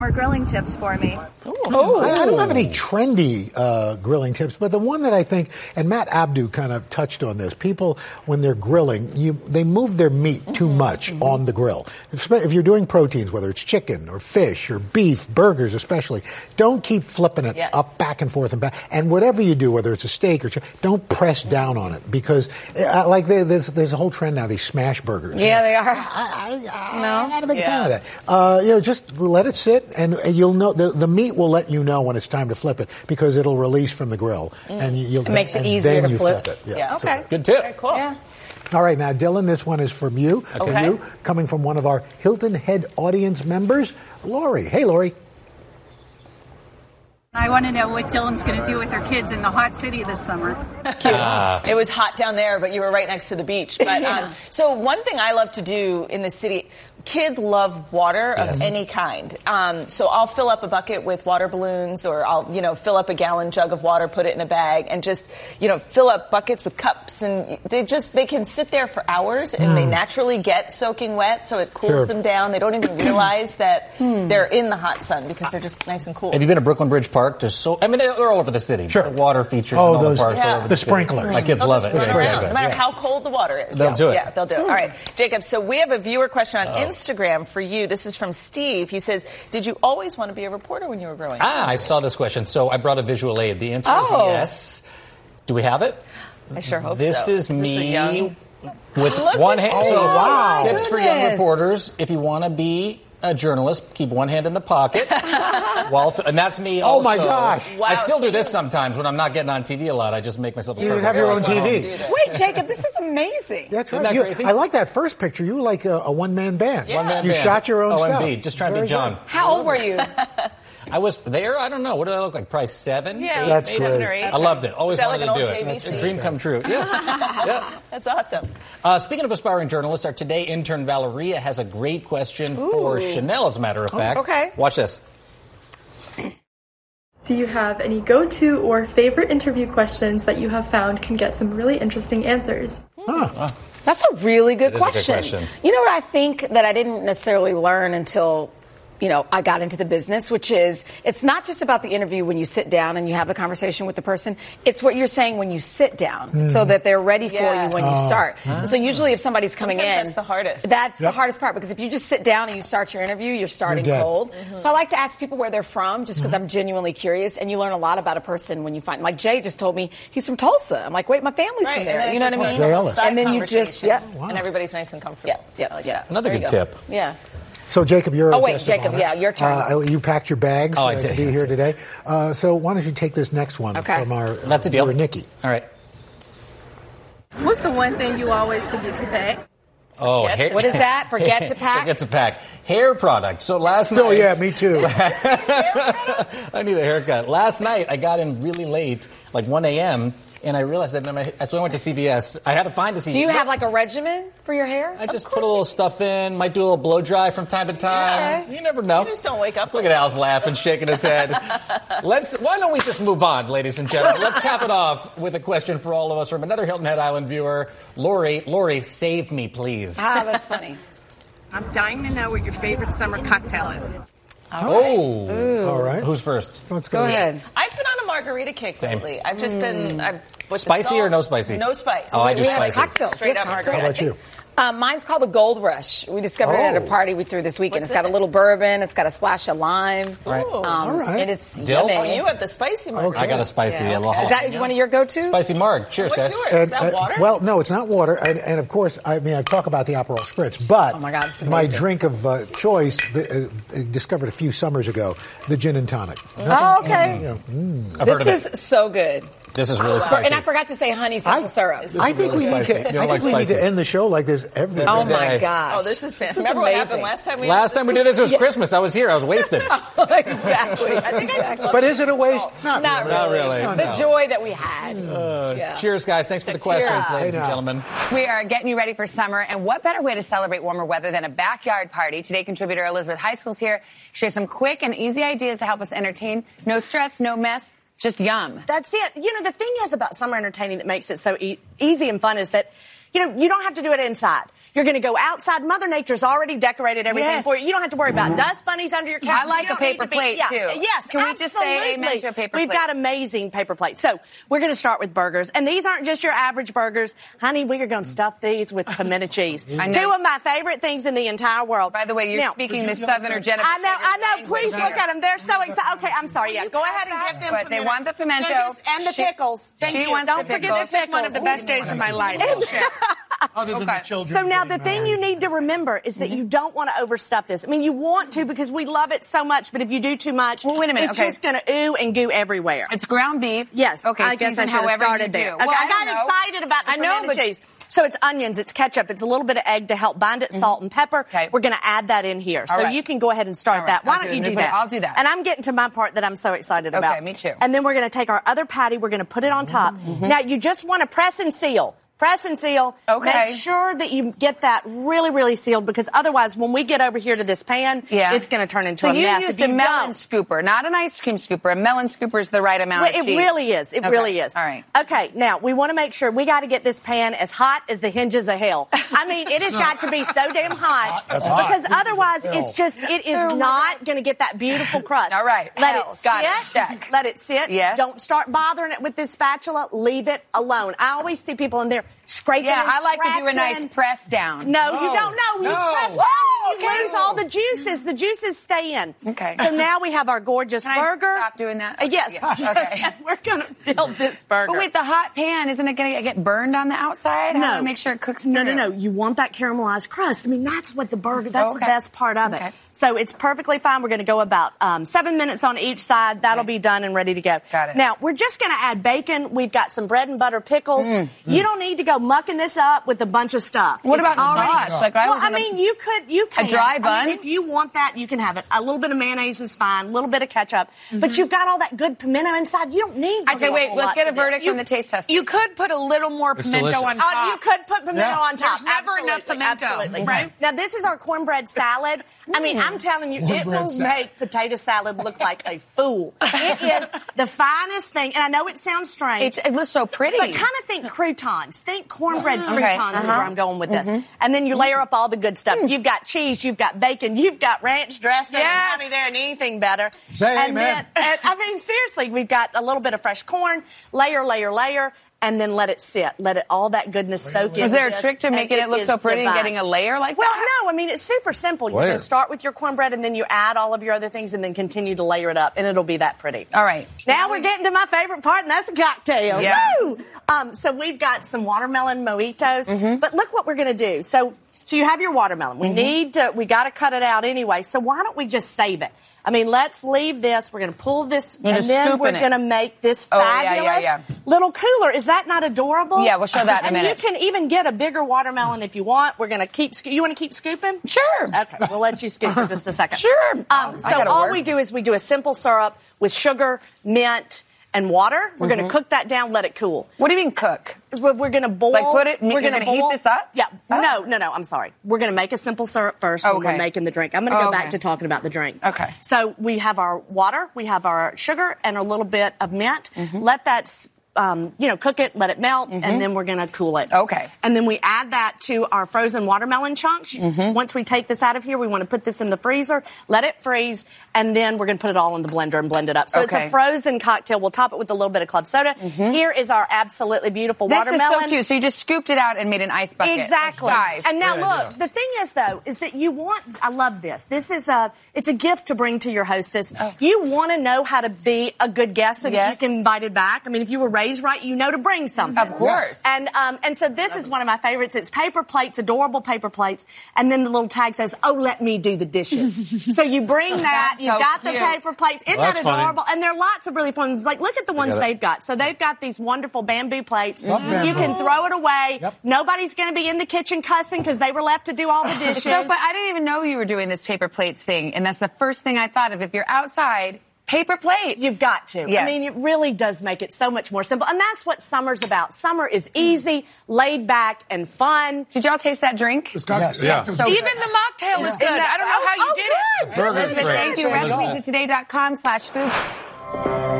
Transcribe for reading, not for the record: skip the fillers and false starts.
More grilling tips for me. I don't have any trendy grilling tips, but the one that I think, and Matt Abdu kind of touched on this, people, when they're grilling, they move their meat too much on the grill. If you're doing proteins, whether it's chicken or fish or beef, burgers especially, don't keep flipping it up, back and forth and back. And whatever you do, whether it's a steak or don't press down on it, because like there's a whole trend now, these smash burgers. Yeah, they are. I'm not a big fan of that. Just let it sit. And you'll know the meat will let you know when it's time to flip it because it'll release from the grill, and it makes it easier to flip it. Yeah. Okay. Good tip. Very cool. Yeah. All right, now Dylan, this one is from you. Okay. You coming from one of our Hilton Head audience members, Lori. Hey, Lori. I want to know what Dylan's going to do with her kids in the hot city this summer. It was hot down there, but you were right next to the beach. But so one thing I love to do in the city, kids love water of any kind. So I'll fill up a bucket with water balloons, or I'll, fill up a gallon jug of water, put it in a bag, and just, fill up buckets with cups. And they can sit there for hours, and they naturally get soaking wet, so it cools them down. They don't even realize that they're in the hot sun because they're just nice and cool. Have you been to Brooklyn Bridge Park? They're all over the city. Sure. The water features in all the parks all over the sprinklers. My kids love it. No matter how cold the water is. They'll do it. Yeah, they'll do it. All right, Jacob, so we have a viewer question on Instagram for you. This is from Steve. He says, did you always want to be a reporter when you were growing up? I saw this question. So I brought a visual aid. The answer is yes. Do we have it? I sure hope this so. Is me with Look one hand. at Tips for young reporters. If you want to be a journalist, keep one hand in the pocket. And that's me also. Oh, my gosh. Wow, I still do this sometimes when I'm not getting on TV a lot. I just make myself a You have your own TV. Wait, Jacob, this is amazing. That's Isn't right. that crazy? I like that first picture. You were like a one-man band. Yeah. One-man You band. shot your own stuff. OMB, just trying to be John. How old were you? I was there, I don't know. What did I look like? Probably 7? Yeah, That's maybe great. 7 or 8. I loved it. Always Sound wanted like to an do old it. JVC. A dream come true. Yeah. That's awesome. Speaking of aspiring journalists, our Today intern Valeria has a great question for Chanel, as a matter of fact. Okay. Watch this. Do you have any go-to or favorite interview questions that you have found can get some really interesting answers? That's a really good It is a good question. question. You know what I think that I didn't necessarily learn until I got into the business, which is it's not just about the interview when you sit down and you have the conversation with the person. It's what you're saying when you sit down so that they're ready for you when you start. So usually if somebody's coming Sometimes in. that's the hardest. That's the hardest part, because if you just sit down and you start your interview, you're starting cold. So I like to ask people where they're from just because I'm genuinely curious, and you learn a lot about a person when you find, like Jay just told me he's from Tulsa. I'm like, wait, my family's from there. You know what I mean? And then you just, and everybody's nice and comfortable. Yeah. Another good tip. Yeah. So, Jacob, you're Oh, wait, Jacob, your turn. You packed your bags I to did. be here today. So why don't you take this next one from our That's a deal. viewer, Nikki. All right. What's the one thing you always forget to pack? Oh, hair. What is that? Forget to pack? Forget to pack. Hair product. So last night. Oh, yeah, me too. I need a haircut. Last night, I got in really late, like 1 a.m., and I realized that so I went to CVS. I had to find a CVS. Do you have like a regimen for your hair? I just put a little stuff in, might do a little blow dry from time to time. Okay. You never know. You just don't wake up. Look at Al's laughing, shaking his head. Why don't we just move on, ladies and gentlemen? Let's cap it off with a question for all of us from another Hilton Head Island viewer, Lori. Lori, save me, please. That's funny. I'm dying to know what your favorite summer cocktail is. All right. Who's first? Let's Go ahead. I've been on a margarita kick lately. I've just been with Spicy or no spicy? No spice. Oh, I do We have spicy. cocktails. Straight up How margarita. about you? Mine's called the Gold Rush. We discovered it at a party we threw this weekend. It's got a little bourbon. It's got a splash of lime. Right. All right. And it's Dill? yummy. Oh, you have the spicy margarita. I got a spicy, a little Is hot. that one of your go-tos? Spicy marg. Cheers, What's guys. yours? Is that water? Well, no, it's not water. And of course, I talk about the Aperol Spritz, but Oh my God, it's my amazing. drink of choice, discovered a few summers ago, the gin and tonic. Oh, okay. I've heard of This it. is so good. This is really spicy. And I forgot to say honey simple syrup. I think really we need spicy. to. You don't I like think we need spicy. to end the show like this every Oh day. my gosh. Oh, this is fantastic. This is Remember what happened amazing. last time we Last time we did this was Christmas. I was here. I was wasted. Exactly. I think I just But is it a waste? Not really. The No. joy that we had. Cheers, guys. Thanks for the questions, ladies and now. gentlemen. We are getting you ready for summer, and what better way to celebrate warmer weather than a backyard party? Today, contributor Elizabeth Heiskell's here. She has some quick and easy ideas to help us entertain. No stress, no mess, just yum. That's it. The thing is about summer entertaining that makes it so easy and fun is that, you don't have to do it inside. You're going to go outside. Mother Nature's already decorated everything for you. You don't have to worry about dust bunnies under your couch. I like a paper plate, too. Yes, Can we just say amen to a paper plate? We've got amazing paper plates. So we're going to start with burgers. And these aren't just your average burgers. Honey, we are going to stuff these with pimento cheese. Two of my favorite things in the entire world. By the way, you're speaking the Southern or Genevieve. I know. Please look at them. They're so excited. Okay, I'm sorry. Yeah, go ahead and give them But they want the pimento. And the pickles. She wants Don't the forget pickles. the pickles. One of the best days of my life. Other than the children. So now the thing you need to remember is that you don't want to overstuff this. I mean, you want to because we love it so much, but if you do too much, well, wait a minute. It's just going to ooh and goo everywhere. It's ground beef. Yes. Okay. I guess I should have started there. Okay, Well, I got excited about the pimento cheese. So it's onions, it's ketchup, it's a little bit of egg to help bind it, salt and pepper. Okay. We're going to add that in here. So you can go ahead and start that. Why don't you do that? I'll do that. And I'm getting to my part that I'm so excited about. Okay, me too. And then we're going to take our other patty, we're going to put it on top. Now you just want to press and seal. Press and seal. Okay. Make sure that you get that really, really sealed because otherwise when we get over here to this pan, it's going to turn into a mess. So you used a melon scooper, not an ice cream scooper. A melon scooper is the right amount of cheese. It really is. It really is. All right. Okay, now we want to make sure we got to get this pan as hot as the hinges of hell. I mean, it has got to be so damn hot because otherwise it is not going to get that beautiful crust. All right. Let it sit. Check. Let it sit. Yes. Don't start bothering it with this spatula. Leave it alone. I always see people in there scraping and I like to do a nice scratching. press down. No, you don't know. You press down and you lose all the juices. The juices stay in. Okay. So now we have our gorgeous burger. I stop doing that? Yes. Okay. We're going to build this burger. But wait, the hot pan, isn't it going to get burned on the outside? No. How do I make sure it cooks through? No. You want that caramelized crust. I mean, that's what the burger, that's the best part of it. Okay. So it's perfectly fine. We're going to go about 7 minutes on each side. That'll be done and ready to go. Got it. Now, we're just going to add bacon. We've got some bread and butter pickles. You don't need to go mucking this up with a bunch of stuff. What about sauce? Like you can. A dry bun? I mean, if you want that, you can have it. A little bit of mayonnaise is fine. A little bit of ketchup. But you've got all that good pimento inside. You don't need to. Okay, wait. Let's get a verdict from the taste tester. You could put a little more pimento on top. You could put pimento on top. There's never enough pimento. Absolutely. Right. Now, this is our cornbread salad. I mean, I'm telling you, it will make potato salad look like a fool. It is the finest thing. And I know it sounds strange. It looks so pretty. But kind of think croutons. Think cornbread croutons is where I'm going with this. And then you layer up all the good stuff. You've got cheese, you've got bacon, you've got ranch dressing. Yes. Honey, there ain't anything better. Say and amen. Then, I mean, seriously, we've got a little bit of fresh corn, layer, and then let it sit. Let it all that goodness soak in. Is there a trick to making it look so pretty and getting a layer like that? Well, no. I mean, it's super simple. You're going to start with your cornbread, and then you add all of your other things, and then continue to layer it up, and it'll be that pretty. All right. Now we're getting to my favorite part, and that's a cocktail. Yeah. Woo! So we've got some watermelon mojitos, but look what we're going to do. So you have your watermelon. We got to cut it out anyway. So why don't we just save it? I mean, let's leave this. We're going to pull this, and then we're going to make this fabulous little cooler. Is that not adorable? Yeah, we'll show that in a minute. And you can even get a bigger watermelon if you want. We're going to keep. You want to keep scooping? Sure. Okay, we'll let you scoop for just a second. Sure. So all we do is we do a simple syrup with sugar, mint, and water. We're going to cook that down, let it cool. What do you mean cook? We're going to boil. Like put it, we're going to heat this up? Yeah. Oh. No, I'm sorry. We're going to make a simple syrup first when we're making the drink. I'm going to go back to talking about the drink. Okay. So we have our water, we have our sugar, and a little bit of mint. Let that cook it, let it melt, and then we're going to cool it. Okay. And then we add that to our frozen watermelon chunks. Once we take this out of here, we want to put this in the freezer, let it freeze, and then we're going to put it all in the blender and blend it up. So it's a frozen cocktail. We'll top it with a little bit of club soda. Here is our absolutely beautiful watermelon. This is so cute. So you just scooped it out and made an ice bucket. Exactly. And now look, the thing is though, is that I love this. This is it's a gift to bring to your hostess. You want to know how to be a good guest so that you can invite it back. I mean, if you were raised right, you know to bring something. Of course. And so this is one of my favorites. It's paper plates, adorable paper plates, and then the little tag says, "Oh, let me do the dishes." So you bring that. You've got the paper plates. Isn't that adorable? And there are lots of really fun ones. Like, look at the ones they've got. So they've got these wonderful bamboo plates. You can throw it away. Nobody's going to be in the kitchen cussing because they were left to do all the dishes. So, but I didn't even know you were doing this paper plates thing, and that's the first thing I thought of. If you're outside, paper plates. You've got to. Yes. I mean, it really does make it so much more simple. And that's what summer's about. Summer is easy, laid back, and fun. Did y'all taste that drink? Yes. Yeah. So even the mocktail is good. I don't know how you did it. Elizabeth, thank you. RecipesAtoday.com/food.